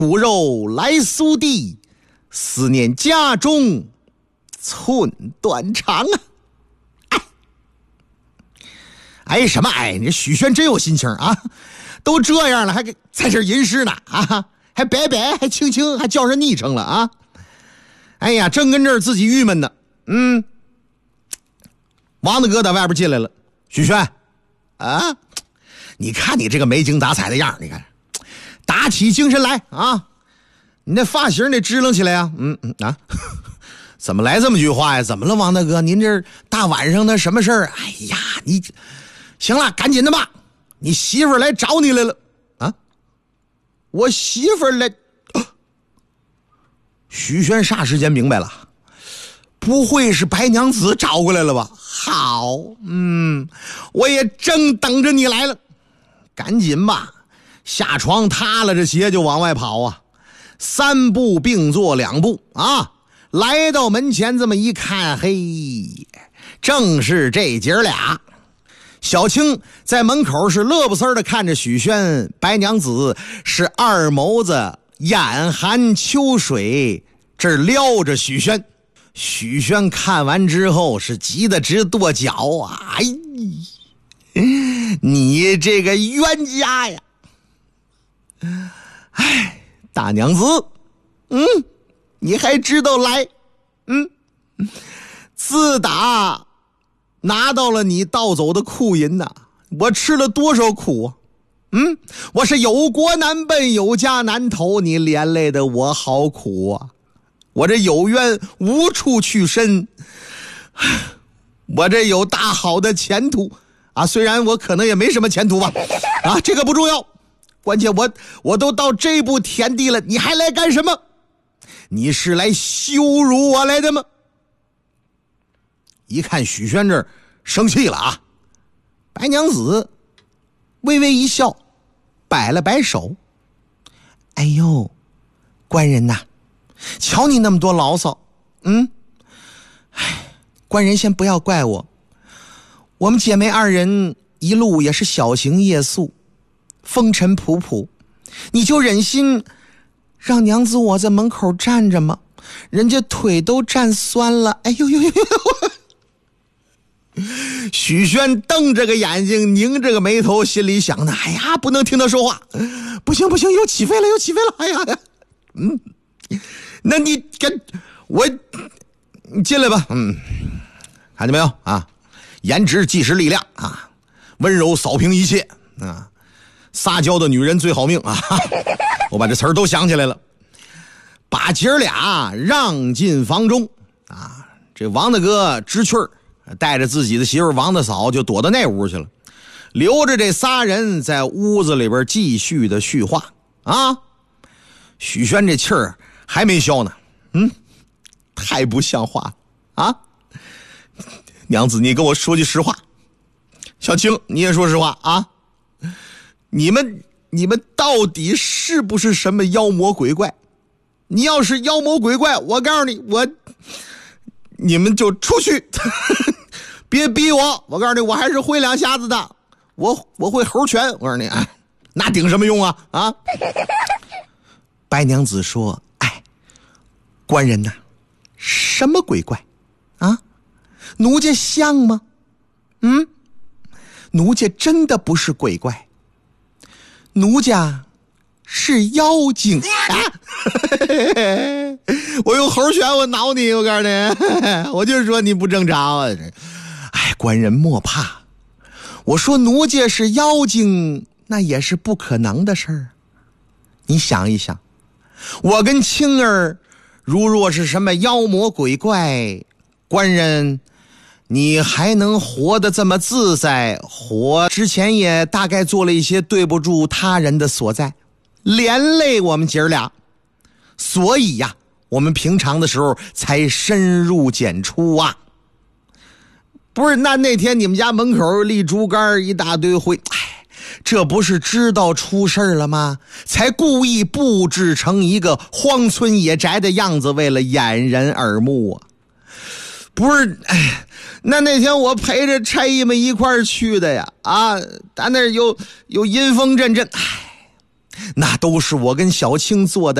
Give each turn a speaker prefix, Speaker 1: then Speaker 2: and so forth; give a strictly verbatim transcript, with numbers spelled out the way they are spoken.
Speaker 1: 骨肉来速递，思念家中寸断肠啊！哎，哎什么哎？你许宣真有心情啊！都这样了，还在这吟诗呢啊！还拜拜，还青青，还叫人昵称了啊！哎呀，正跟这儿自己郁闷呢。嗯，王大哥在外边进来了，许宣啊，你看你这个没精打采的样，你看，打起精神来啊！你那发型得支棱起来呀、啊！嗯嗯啊，怎么来这么句话呀？怎么了，王大哥？您这大晚上的什么事儿？哎呀，你行了，赶紧的吧！你媳妇儿来找你来了啊！我媳妇儿来，啊、许宣霎时间明白了，不会是白娘子找过来了吧？好，嗯，我也正等着你来了，赶紧吧！下床踏了着鞋就往外跑啊！三步并作两步啊，来到门前这么一看，嘿，正是这姐儿俩。小青在门口是乐不丝的看着许宣，白娘子是二眸子眼含秋水，这撩着许宣。许宣看完之后是急得直跺脚啊！哎，你这个冤家呀！哎，大娘子，嗯，你还知道来？嗯，自打拿到了你盗走的库银呐、啊，我吃了多少苦啊！嗯，我是有国难奔，有家难投，你连累的我好苦啊！我这有冤无处去伸，我这有大好的前途啊！虽然我可能也没什么前途吧，啊，这个不重要，关键我我都到这步田地了，你还来干什么？你是来羞辱我来的吗？一看许宣这儿生气了啊，白娘子微微一笑，摆了摆手，哎呦，官人呐、啊，瞧你那么多牢骚，嗯，唉，官人先不要怪我，我们姐妹二人一路也是小行夜宿，风尘仆仆，你就忍心让娘子我在门口站着吗？人家腿都站酸了，哎呦呦呦呦！许宣瞪着个眼睛，拧着个眉头，心里想的，哎呀，不能听他说话，不行不行，又起飞了又起飞了，哎呀，嗯，那你跟我你进来吧，嗯，看见没有啊？颜值即是力量啊，温柔扫平一切啊，撒娇的女人最好命啊！我把这词儿都想起来了，把姐儿俩让进房中啊，这王大哥知趣儿。带着自己的媳妇王大嫂就躲到那屋去了，留着这仨人在屋子里边继续的叙话啊。许宣这气儿还没消呢，嗯，太不像话了啊！娘子，你跟我说句实话，小青你也说实话啊，你们你们到底是不是什么妖魔鬼怪？你要是妖魔鬼怪，我告诉你，我你们就出去。别逼我，我告诉你，我还是会两下子的，我我会猴拳，我告诉你，哎，那顶什么用啊啊！白娘子说：“哎，官人呐，什么鬼怪啊？奴家像吗？嗯，奴家真的不是鬼怪，奴家是妖精啊！”我用猴拳，我挠你，我告诉你，我就说你不正常啊！哎，官人莫怕，我说奴家是妖精，那也是不可能的事儿。你想一想，我跟青儿如若是什么妖魔鬼怪，官人你还能活得这么自在，活之前也大概做了一些对不住他人的所在，连累我们姐儿俩，所以呀、啊，我们平常的时候才深入简出啊。不是，那那天你们家门口立竹竿一大堆灰，哎，这不是知道出事了吗？才故意布置成一个荒村野宅的样子，为了掩人耳目啊。不是，哎，那那天我陪着差役们一块儿去的呀，啊，咱那有有阴风阵阵，哎， 那都是我跟小青做的